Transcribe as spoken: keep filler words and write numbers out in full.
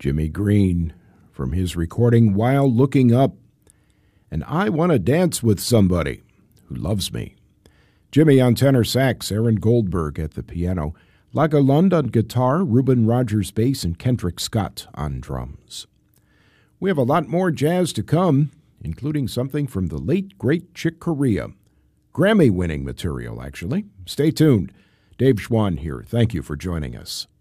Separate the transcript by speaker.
Speaker 1: Jimmy Green from his recording While Looking Up, and I Want to Dance with Somebody Who Loves Me. Jimmy on tenor sax, Aaron Goldberg at the piano, Laga Lund on guitar, Reuben Rogers bass, and Kendrick Scott on drums. We have a lot more jazz to come, including something from the late, great Chick Corea. Grammy-winning material, actually. Stay tuned. Dave Schwann here. Thank you for joining us.